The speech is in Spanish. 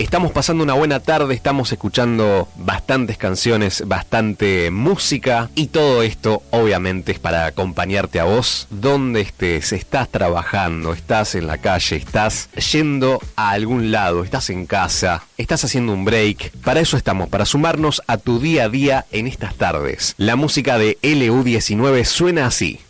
Estamos pasando una buena tarde, estamos escuchando bastantes canciones, bastante música y todo esto obviamente es para acompañarte a vos donde estés, estás trabajando, estás en la calle, estás yendo a algún lado, estás en casa, estás haciendo un break. Para eso estamos, para sumarnos a tu día a día en estas tardes. La música de LU19 suena así.